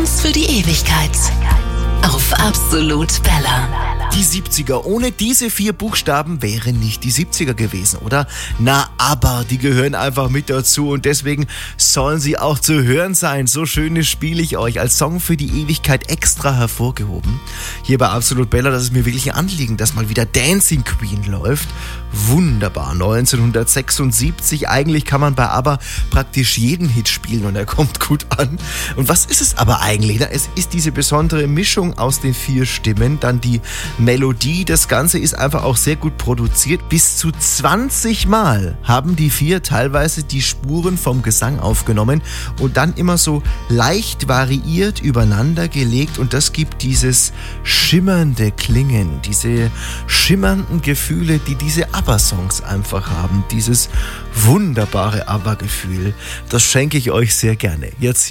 Songs für die Ewigkeit. Auf Absolut Bella. Die 70er. Ohne diese 4 Buchstaben wären nicht die 70er gewesen, oder? Na, aber die gehören einfach mit dazu und deswegen sollen sie auch zu hören sein. So Schönes spiele ich euch als Song für die Ewigkeit extra hervorgehoben. Hier bei Absolut Bella, das ist mir wirklich ein Anliegen, dass mal wieder Dancing Queen läuft. Wunderbar. 1976. Eigentlich kann man bei ABBA praktisch jeden Hit spielen und er kommt gut an. Und was ist es aber eigentlich? Es ist diese besondere Mischung aus den 4 Stimmen, dann die Melodie. Das Ganze ist einfach auch sehr gut produziert. Bis zu 20 Mal haben die 4 teilweise die Spuren vom Gesang aufgenommen und dann immer so leicht variiert übereinander gelegt und das gibt dieses schimmernde Klingen, diese schimmernden Gefühle, die diese ABBA-Songs einfach haben. Dieses wunderbare ABBA-Gefühl. Das schenke ich euch sehr gerne. Jetzt